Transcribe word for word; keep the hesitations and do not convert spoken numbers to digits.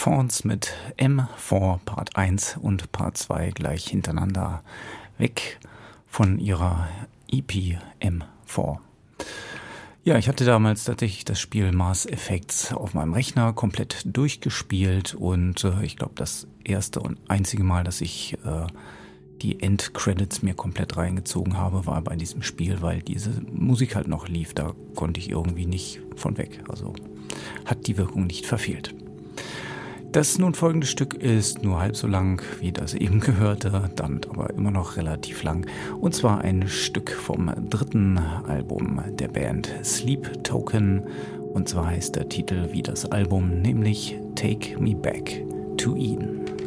Fawns mit M vier Part eins und Part zwei gleich hintereinander weg von ihrer E P M vier. Ja, ich hatte damals tatsächlich das Spiel Mass Effects auf meinem Rechner komplett durchgespielt und äh, ich glaube das erste und einzige Mal, dass ich äh, die Endcredits mir komplett reingezogen habe, war bei diesem Spiel, weil diese Musik halt noch lief. Da konnte ich irgendwie nicht von weg. Also hat die Wirkung nicht verfehlt. Das nun folgende Stück ist nur halb so lang wie das eben gehörte, damit aber immer noch relativ lang. Und zwar ein Stück vom dritten Album der Band Sleep Token. Und zwar heißt der Titel wie das Album, nämlich Take Me Back to Eden.